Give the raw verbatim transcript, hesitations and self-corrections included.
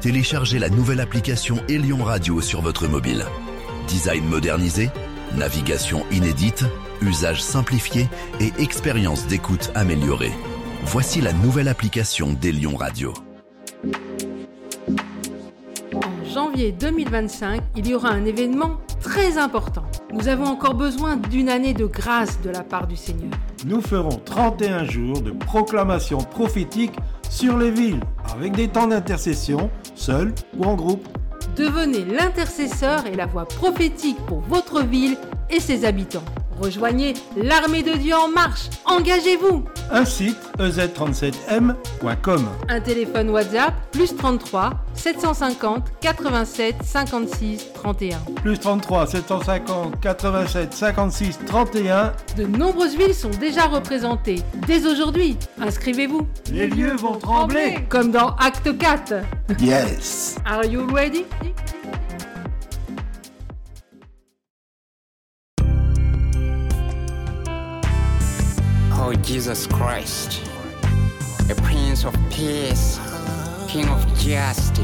téléchargez la nouvelle application Elion Radio sur votre mobile. Design modernisé, navigation inédite, usage simplifié et expérience d'écoute améliorée. Voici la nouvelle application d'Elion Radio. En janvier deux mille vingt-cinq, il y aura un événement très important. Nous avons encore besoin d'une année de grâce de la part du Seigneur. Nous ferons trente et un jours de proclamation prophétique sur les villes, avec des temps d'intercession, seuls ou en groupe. Devenez l'intercesseur et la voix prophétique pour votre ville et ses habitants. Rejoignez l'armée de Dieu en marche. Engagez-vous. Un site, e z trente-sept m point com. Un téléphone WhatsApp, plus trente-trois sept cent cinquante quatre-vingt-sept cinquante-six trente et un. Plus trente-trois sept cent cinquante quatre-vingt-sept cinquante-six trente et un. De nombreuses villes sont déjà représentées. Dès aujourd'hui, inscrivez-vous. Les lieux vont trembler. Comme dans Acte quatre. Yes. Are you ready? Oh, Jesus Christ, the Prince of Peace, King of Justice.